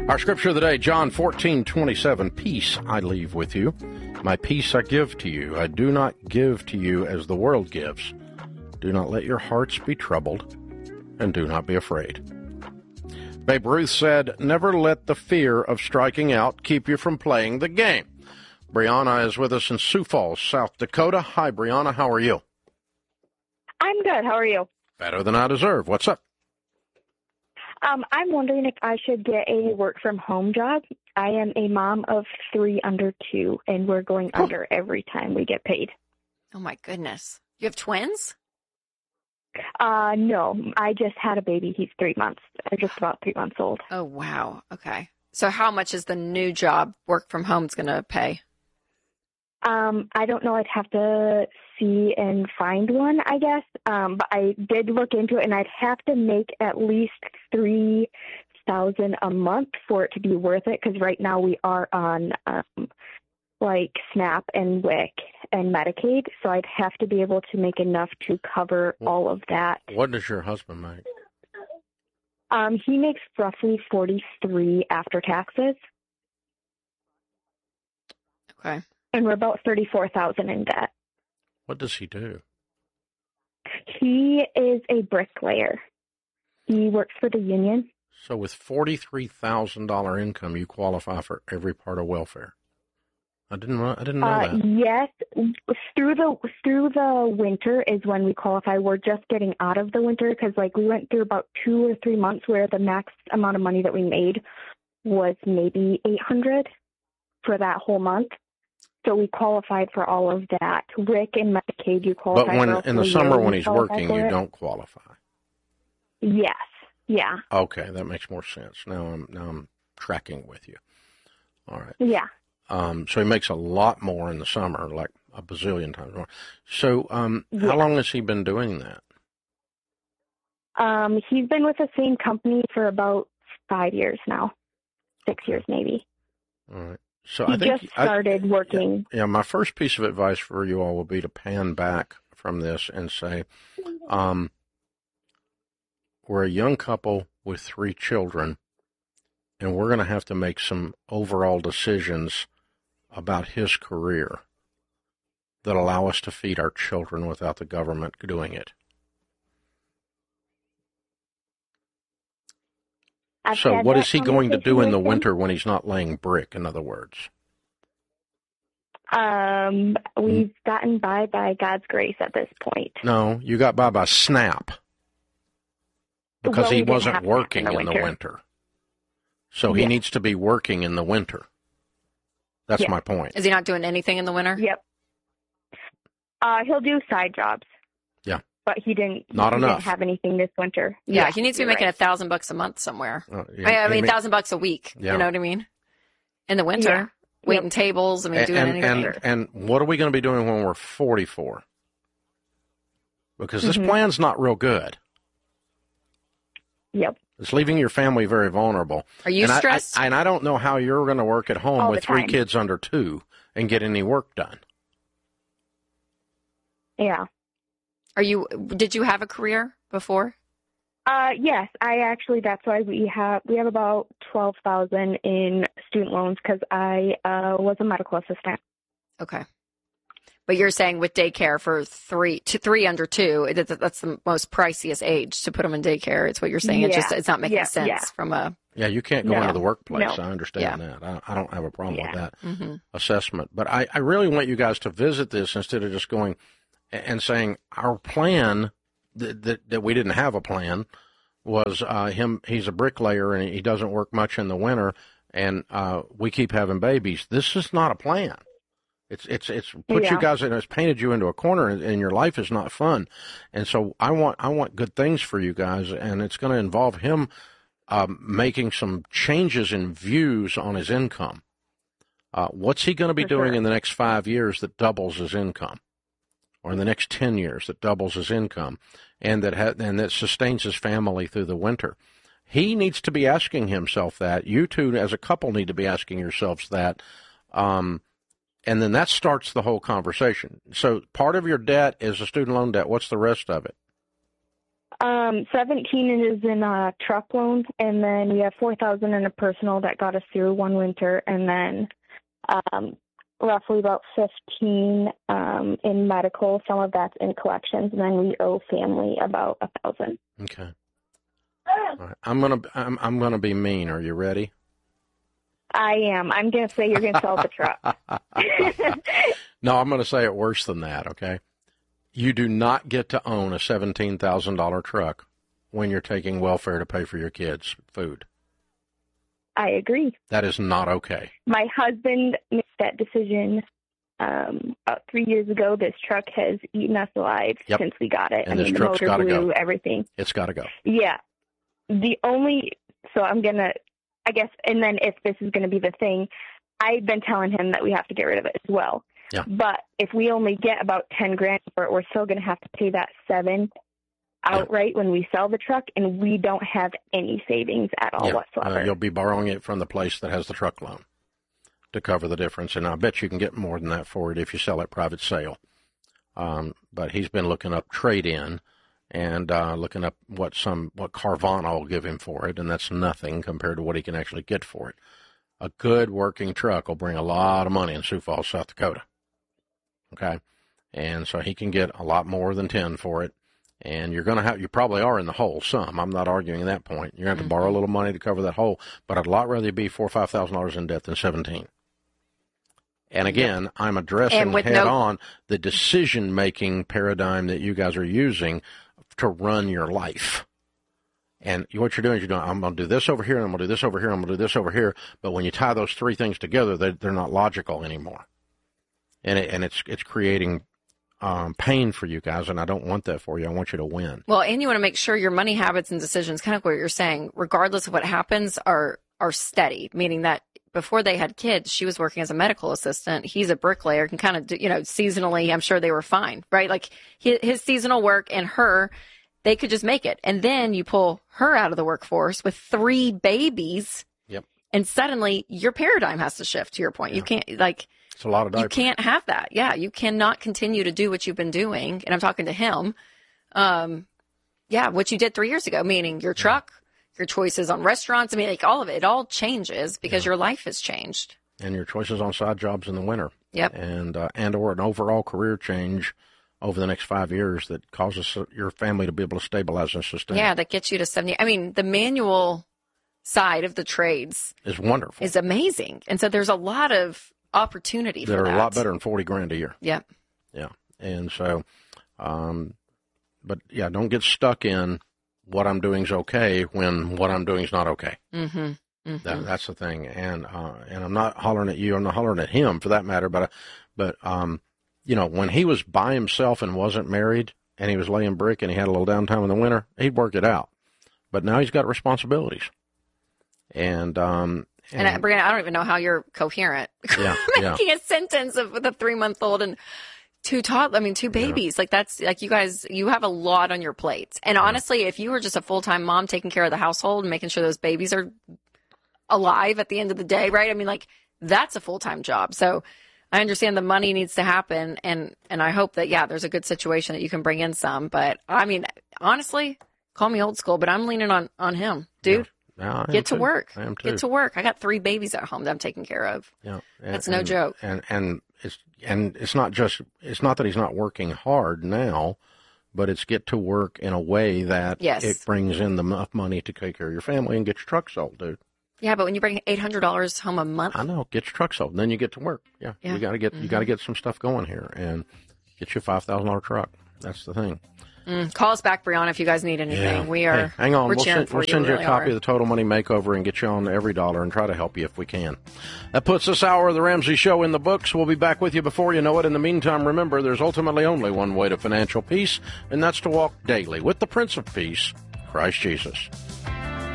Our scripture of the day, John 14:27. Peace I leave with you. My peace I give to you. I do not give to you as the world gives. Do not let your hearts be troubled, and do not be afraid. Babe Ruth said, never let the fear of striking out keep you from playing the game. Brianna is with us in Sioux Falls, South Dakota. Hi, Brianna. How are you? I'm good. How are you? Better than I deserve. What's up? I'm wondering if I should get a work-from-home job. I am a mom of 3 under 2, and we're going under every time we get paid. Oh, my goodness. You have twins? No, I just had a baby. He's 3 months, just about 3 months old. Oh, wow. Okay. So how much is the new job work from home going to pay? I don't know. I'd have to see and find one, I guess. But I did look into it, and I'd have to make at least $3,000 a month for it to be worth it. Because right now we are on like SNAP and WIC and Medicaid, so I'd have to be able to make enough to cover all of that. What does your husband make? He makes roughly $43,000 after taxes. Okay. And we're about $34,000 in debt. What does he do? He is a bricklayer. He works for the union. So with $43,000 income, you qualify for every part of welfare. I didn't know that. Yes, through the winter is when we qualify. We're just getting out of the winter because, like, we went through about 2 or 3 months where the max amount of money that we made was maybe $800 for that whole month. So we qualified for all of that. WIC and Medicaid, you qualify for. But in the summer when he's working, you don't qualify. Yes. Yeah. Okay, that makes more sense. Now I'm tracking with you. All right. Yeah. So he makes a lot more in the summer, like a bazillion times more. So how long has he been doing that? He's been with the same company for about 5 years now. 6 years maybe. All right. So he I think just started working. Yeah, my first piece of advice for you all would be to pan back from this and say, we're a young couple with 3 children, and we're going to have to make some overall decisions about his career that allow us to feed our children without the government doing it. So what is he going to do in the winter when he's not laying brick, in other words? We've gotten by God's grace at this point. No, you got by SNAP because he wasn't working in the winter. So he needs to be working in the winter. That's my point. Is he not doing anything in the winter? Yep. He'll do side jobs. Yeah. But he didn't have anything this winter. Yeah, he needs to be making $1,000 a month somewhere. I mean, $1,000 a week. Yeah. You know what I mean? In the winter, waiting tables. I mean, doing anything. And what are we going to be doing when we're 44? Because this plan's not real good. Yep. It's leaving your family very vulnerable. Are you stressed? I don't know how you're going to work at home with 3 kids under 2 and get any work done. Yeah. Did you have a career before? Yes, that's why we have about $12,000 in student loans because I was a medical assistant. Okay. But you're saying with daycare for 3 under 2, that's the most priciest age to put them in daycare. It's what you're saying. It's not making sense from a. Yeah, you can't go into the workplace. I understand that. I don't have a problem with that assessment. But I really want you guys to visit this instead of just going and saying our plan that we didn't have a plan was he's a bricklayer and he doesn't work much in the winter and we keep having babies. This is not a plan. It's put you guys in, it's painted you into a corner and your life is not fun. And so I want good things for you guys, and it's going to involve him making some changes in views on his income. What's he going to be doing in the next 5 years that doubles his income? Or in the next 10 years that doubles his income and that sustains his family through the winter. He needs to be asking himself that. You two as a couple need to be asking yourselves that. And then that starts the whole conversation. So part of your debt is a student loan debt. What's the rest of it? 17 is in a truck loan, and then we have $4,000 in a personal that got us through one winter, and then roughly about 15 in medical. Some of that's in collections, and then we owe family about $1,000. Okay. All right. I'm gonna be mean. Are you ready? I am. I'm gonna say you're gonna sell the truck. No, I'm gonna say it worse than that. Okay. You do not get to own a $17,000 truck when you're taking welfare to pay for your kids' food. I agree. That is not okay. My husband made that decision about 3 years ago. This truck has eaten us alive since we got it. And this truck's got to go. Everything. It's got to go. Yeah. So I'm going to, I guess, and then if this is going to be the thing, I've been telling him that we have to get rid of it as well. Yeah. But if we only get about $10,000 for it, we're still going to have to pay that $7,000 outright when we sell the truck, and we don't have any savings at all whatsoever. You'll be borrowing it from the place that has the truck loan to cover the difference, and I bet you can get more than that for it if you sell it private sale. But he's been looking up trade-in and looking up what Carvana will give him for it, and that's nothing compared to what he can actually get for it. A good working truck will bring a lot of money in Sioux Falls, South Dakota. Okay, and so he can get a lot more than 10 for it. And you probably are in the hole some. I'm not arguing that point. You're going to have to borrow a little money to cover that hole, but I'd a lot rather be $4,000 or $5,000 in debt than 17. And again, I'm addressing head-on the decision-making paradigm that you guys are using to run your life. And what you're doing is I'm going to do this over here, and I'm going to do this over here, and I'm going to do this over here. But when you tie those three things together, they're not logical anymore. And it's creating pain for you guys, and I don't want that for you. I want you to win. Well, and you want to make sure your money habits and decisions, kind of what you're saying, regardless of what happens, are steady, meaning that before they had kids, she was working as a medical assistant. He's a bricklayer, can kind of do, seasonally, I'm sure they were fine, right? Like his seasonal work and her, they could just make it. And then you pull her out of the workforce with 3 babies. Yep. And suddenly your paradigm has to shift, to your point. Yeah. You can't, it's a lot of diapers. You can't have that. Yeah, you cannot continue to do what you've been doing. And I'm talking to him. What you did 3 years ago, meaning your truck, your choices on restaurants. I mean, all of it all changes because your life has changed. And your choices on side jobs in the winter. Yep. And or an overall career change over the next 5 years that causes your family to be able to stabilize and sustain. Yeah, that gets you to 70. I mean, the manual side of the trades is wonderful. Is amazing. And so there's a lot of opportunity for that. They're a lot better than $40,000 a year. Yeah. Yeah. And so, don't get stuck in what I'm doing is okay when what I'm doing is not okay. Mm-hmm. Mm-hmm. That's the thing. And I'm not hollering at you. I'm not hollering at him for that matter. But when he was by himself and wasn't married and he was laying brick and he had a little downtime in the winter, he'd work it out. But now he's got responsibilities. And Brianna, I don't even know how you're coherent. Making a sentence with a 3-month-old and 2 babies. Yeah. That's you guys, you have a lot on your plates. And honestly, if you were just a full-time mom taking care of the household and making sure those babies are alive at the end of the day, right? I mean, that's a full-time job. So I understand the money needs to happen. And I hope that, there's a good situation that you can bring in some. But I mean, honestly, call me old school, but I'm leaning on him, dude. Yeah. No, Get to work. I am too. Get to work. I got 3 babies at home that I'm taking care of. Yeah, that's no joke. And it's not that he's not working hard now, but it's get to work in a way that it brings in enough money to take care of your family and get your truck sold, dude. Yeah, but when you bring $800 home a month, I know. Get your truck sold, and then you get to work. Yeah. You got to get some stuff going here and get you a $5,000 truck. That's the thing. Call us back, Brianna, if you guys need anything. Yeah. We are. Hey, hang on. We'll send you a copy of the Total Money Makeover and get you on every dollar and try to help you if we can. That puts this hour of the Ramsey Show in the books. We'll be back with you before you know it. In the meantime, remember, there's ultimately only one way to financial peace, and that's to walk daily with the Prince of Peace, Christ Jesus.